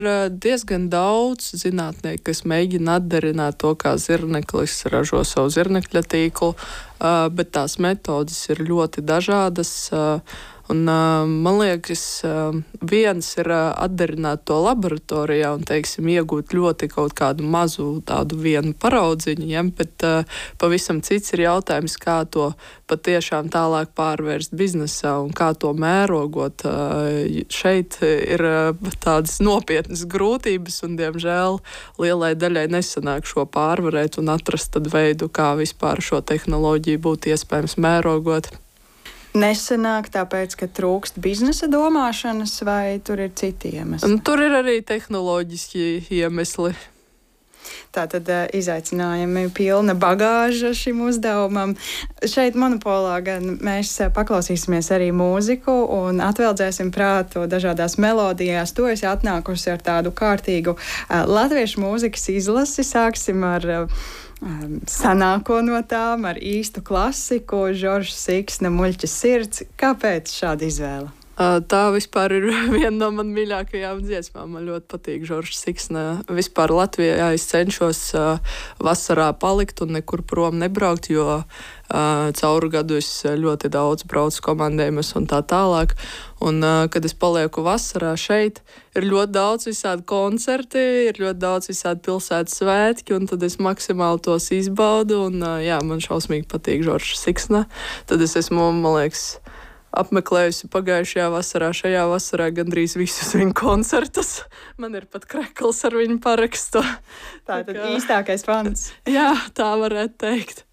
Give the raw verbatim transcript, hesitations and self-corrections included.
Ir diezgan daudz zinātnieku, kas mēģina atdarināt to, kā zirneklis ražo savu zirnekļa tīklu, bet tās metodes ir ļoti dažādas. Un, man liekas, viens ir atdarināt to laboratorijā un, teiksim, iegūt ļoti kaut kādu mazu tādu vienu paraudziņu, ja? Bet pavisam cits ir jautājums, kā to patiešām tālāk pārvērst biznesā un kā to mērogot. Šeit ir tādas nopietnas grūtības un, diemžēl, lielai daļai nesanāk šo pārvarēt un atrast tad veidu, kā vispār šo tehnoloģiju būtu iespējams mērogot. Nesanāk tāpēc, ka trūkst biznesa domāšanas, vai tur ir citi iemesli? Un tur ir arī tehnoloģiski iemesli. Tātad izaicinājumi pilna bagāža šim uzdevumam. Šeit monopolā gan mēs paklausīsimies arī mūziku un atveldzēsim prātu dažādās melodijās. Tu esi atnākusi ar tādu kārtīgu latviešu mūzikas izlasi. Sāksim ar senāko no tām, ar īstu klasiku, Žoržs Siksna Muļķa sirds. Kāpēc šāda izvēle? Tā vispār ir viena no man mīļākajām dziesmām. Man ļoti patīk Žoržs Siksna. Vispār Latvijā es cenšos vasarā palikt un nekur prom nebraukt, jo cauru gadu es ļoti daudz braucu komandējumus un tā tālāk. Un, kad es palieku vasarā šeit, ir ļoti daudz visādi koncerti, ir ļoti daudz visādi pilsētas svētki, un tad es maksimāli tos izbaudu. Un, jā, man šausmīgi patīk Žoržs Siksna. Tad es esmu, man liekas, apmeklējusi pagājušajā vasarā, šajā vasarā gandrīz visus viņa koncertus. Man ir pat krekls ar viņu parakstu. Tā tad kā... īstākais fans. Jā, tā varētu teikt.